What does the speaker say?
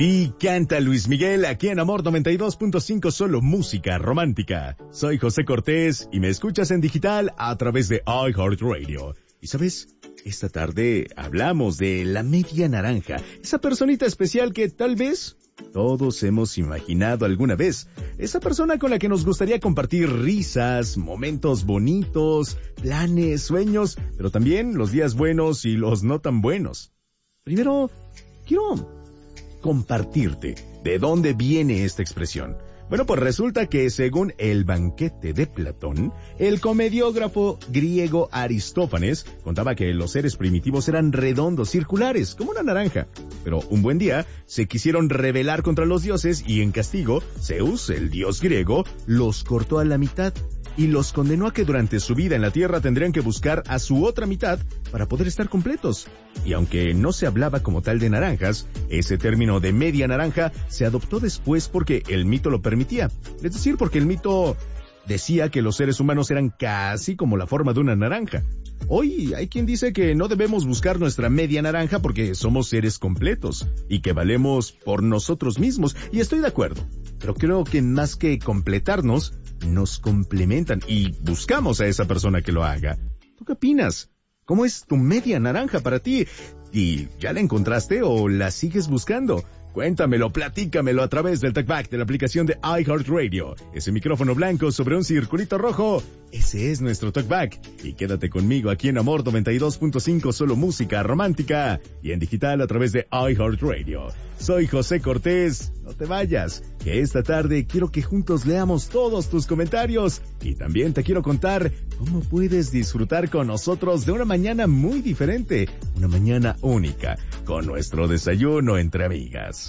Y canta Luis Miguel aquí en Amor 92.5, solo música romántica. Soy José Cortés y me escuchas en digital a través de iHeartRadio. Y sabes, esta tarde hablamos de la media naranja, esa personita especial que tal vez todos hemos imaginado alguna vez. Esa persona con la que nos gustaría compartir risas, momentos bonitos, planes, sueños, pero también los días buenos y los no tan buenos. Primero, quiero compartirte de dónde viene esta expresión. Bueno, pues resulta que según el banquete de Platón, el comediógrafo griego Aristófanes contaba que los seres primitivos eran redondos, circulares, como una naranja. Pero un buen día se quisieron rebelar contra los dioses y en castigo, Zeus, el dios griego, los cortó a la mitad y los condenó a que durante su vida en la tierra tendrían que buscar a su otra mitad para poder estar completos. Y aunque no se hablaba como tal de naranjas, ese término de media naranja se adoptó después porque el mito lo permitía. Es decir, porque el mito decía que los seres humanos eran casi como la forma de una naranja. Hoy hay quien dice que no debemos buscar nuestra media naranja porque somos seres completos y que valemos por nosotros mismos. Y estoy de acuerdo, pero creo que más que completarnos, nos complementan y buscamos a esa persona que lo haga. ¿Tú qué opinas? ¿Cómo es tu media naranja para ti? ¿Y ya la encontraste o la sigues buscando? Cuéntamelo, platícamelo a través del TalkBack de la aplicación de iHeartRadio. Ese micrófono blanco sobre un circulito rojo, ese es nuestro TalkBack. Y quédate conmigo aquí en Amor 92.5, solo música romántica. Y en digital a través de iHeartRadio. Soy José Cortés. No te vayas, que esta tarde quiero que juntos leamos todos tus comentarios. Y también te quiero contar cómo puedes disfrutar con nosotros de una mañana muy diferente. Una mañana única, con nuestro desayuno entre amigas.